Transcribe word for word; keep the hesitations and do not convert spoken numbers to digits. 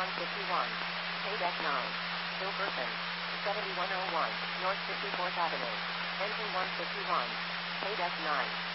one fifty-one. Paid F nine. Hilverton. seventy-one oh one. North fifty-fourth Avenue. Engine one fifty-one. Paid F nine.